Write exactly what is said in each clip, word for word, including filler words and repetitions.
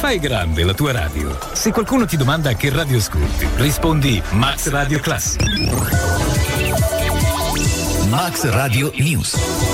Fai grande la tua radio. Se qualcuno ti domanda che radio ascolti, rispondi Max Radio Classica. Max Radio News.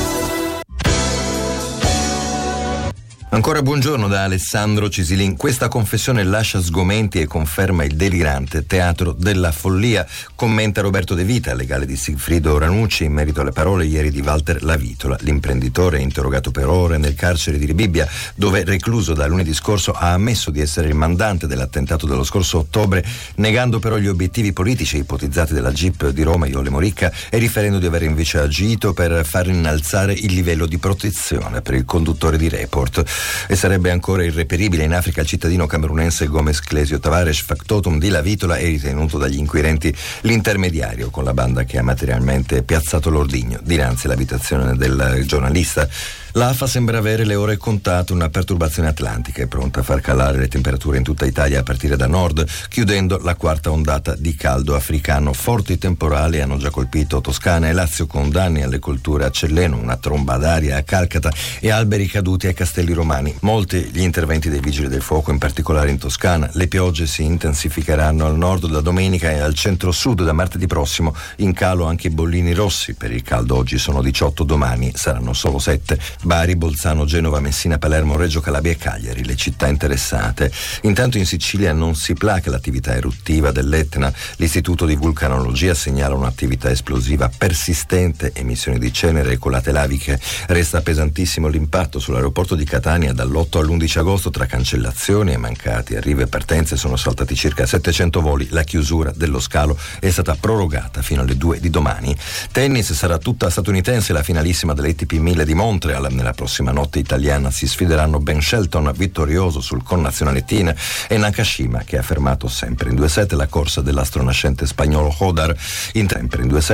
Ancora buongiorno da Alessandro Cisilin. Questa confessione lascia sgomenti e conferma il delirante teatro della follia, commenta Roberto De Vita, legale di Sigfrido Ranucci, in merito alle parole ieri di Walter Lavitola. L'imprenditore, interrogato per ore nel carcere di Rebibbia, dove recluso da lunedì scorso, ha ammesso di essere il mandante dell'attentato dello scorso ottobre, negando però gli obiettivi politici ipotizzati dalla Jeep di Roma Iole Moricca e riferendo di aver invece agito per far innalzare il livello di protezione per il conduttore di Report. E sarebbe ancora irreperibile in Africa il cittadino camerunense Gomez Clesio Tavares, factotum di Lavitola, e ritenuto dagli inquirenti l'intermediario con la banda che ha materialmente piazzato l'ordigno dinanzi all'abitazione del giornalista. L'A F A sembra avere le ore contate. Una perturbazione atlantica è pronta a far calare le temperature in tutta Italia a partire da nord, chiudendo la quarta ondata di caldo africano. Forti temporali hanno già colpito Toscana e Lazio, con danni alle colture a Celleno, una tromba d'aria a Calcata e alberi caduti ai Castelli Romani. Molti gli interventi dei vigili del fuoco, in particolare in Toscana. Le piogge si intensificheranno al nord da domenica e al centro-sud da martedì prossimo. In calo anche i bollini rossi. Per il caldo oggi sono diciotto, domani saranno solo sette. Bari, Bolzano, Genova, Messina, Palermo, Reggio Calabria e Cagliari, le città interessate. Intanto in Sicilia non si placa l'attività eruttiva dell'Etna. L'Istituto di Vulcanologia segnala un'attività esplosiva persistente, emissioni di cenere e colate laviche. Resta pesantissimo l'impatto sull'aeroporto di Catania. Dall'otto all'undici agosto, tra cancellazioni e mancati arrivi e partenze, sono saltati circa settecento voli. La chiusura dello scalo è stata prorogata fino alle due di domani. Tennis, sarà tutta statunitense la finalissima dell'A T P mille di Montreal. Nella prossima notte italiana si sfideranno Ben Shelton, vittorioso sul connazionale Tina, e Nakashima, che ha fermato sempre in due set la corsa dell'astronascente spagnolo Hodar. In sempre in due set